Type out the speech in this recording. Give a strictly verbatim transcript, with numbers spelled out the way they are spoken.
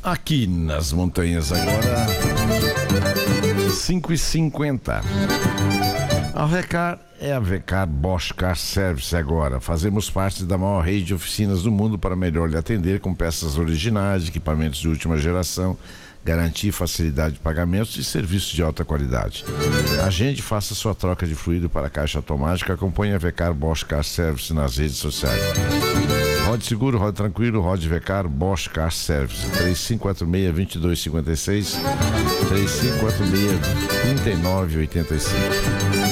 Aqui nas montanhas agora, cinco e cinquenta. A Vecar é a Vecar Bosch Car Service agora. Fazemos parte da maior rede de oficinas do mundo para melhor lhe atender com peças originais, equipamentos de última geração, garantir facilidade de pagamentos e serviços de alta qualidade. Agende, faça sua troca de fluido para a caixa automática. Acompanhe a Vecar Bosch Car Service nas redes sociais. Rode seguro, rode tranquilo, rode Vecar Bosch Car Service. três cinco quatro seis, dois dois cinco seis, três cinco quatro seis, três nove oito cinco.